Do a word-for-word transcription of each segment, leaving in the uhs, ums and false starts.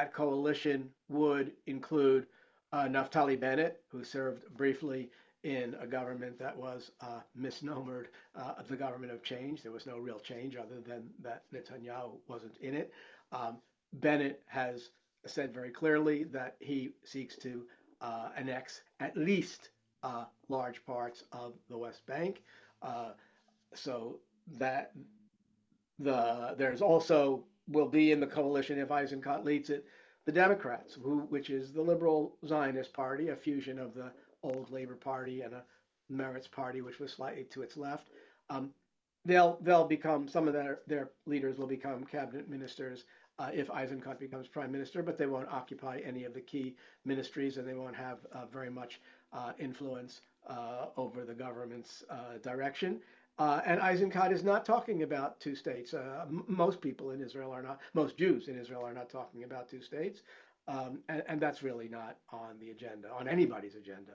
that coalition would include uh, Naftali Bennett, who served briefly in a government that was uh, misnomered uh, the government of change. There was no real change other than that Netanyahu wasn't in it. Um, Bennett has said very clearly that he seeks to uh, annex at least uh, large parts of the West Bank. Uh, so that the there's also will be in the coalition, if Eisenkot leads it, the Democrats, who which is the liberal Zionist party, a fusion of the old Labor Party and a Meretz party, which was slightly to its left. Um, they'll they'll become some of their their leaders will become cabinet ministers uh, if Eisenkot becomes prime minister, but they won't occupy any of the key ministries, and they won't have uh, very much uh, influence uh, over the government's uh, direction. Uh, and Eisenkot is not talking about two states. Uh, m- most people in Israel are not, most Jews in Israel are not talking about two states. Um, and, and that's really not on the agenda, on anybody's agenda.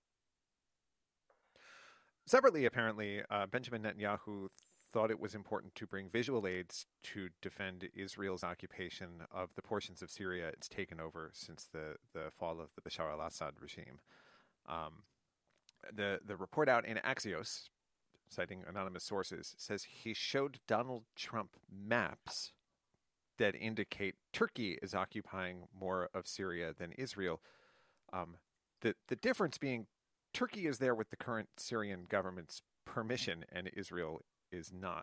Separately, apparently, uh, Benjamin Netanyahu thought it was important to bring visual aids to defend Israel's occupation of the portions of Syria it's taken over since the, the fall of the Bashar al-Assad regime. Um, the, the report out in Axios, citing anonymous sources, says he showed Donald Trump maps that indicate Turkey is occupying more of Syria than Israel. Um, the, the difference being Turkey is there with the current Syrian government's permission and Israel is not.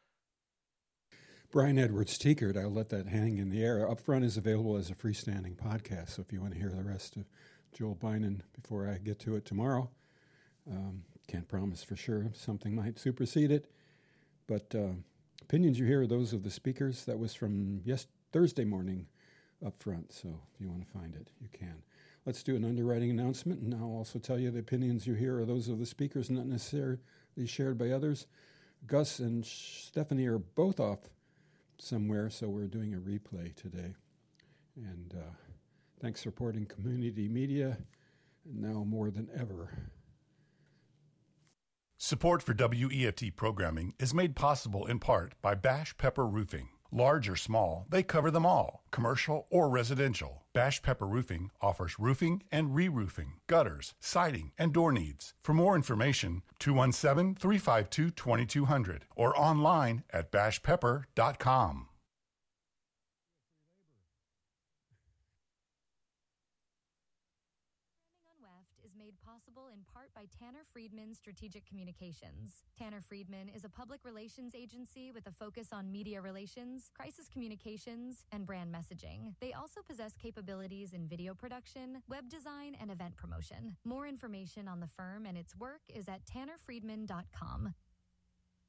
Brian Edwards Tiekert, I'll let that hang in the air. Upfront is available as a freestanding podcast, so if you want to hear the rest of Joel Binen before I get to it tomorrow, um, can't promise for sure. Something might supersede it. But uh, opinions you hear are those of the speakers. That was from yes Thursday morning up front. So if you want to find it, you can. Let's do an underwriting announcement. And I'll also tell you the opinions you hear are those of the speakers, not necessarily shared by others. Gus and Stephanie are both off somewhere, so we're doing a replay today. And uh, thanks for supporting community media now more than ever. Support for W E F T programming is made possible in part by Bash Pepper Roofing. Large or small, they cover them all, commercial or residential. Bash Pepper Roofing offers roofing and re-roofing, gutters, siding, and door needs. For more information, two one seven, three five two, two two zero zero or online at bash pepper dot com. Made possible in part by Tanner Friedman Strategic Communications. Tanner Friedman is a public relations agency with a focus on media relations, crisis communications, and brand messaging. They also possess capabilities in video production, web design, and event promotion. More information on the firm and its work is at tanner friedman dot com.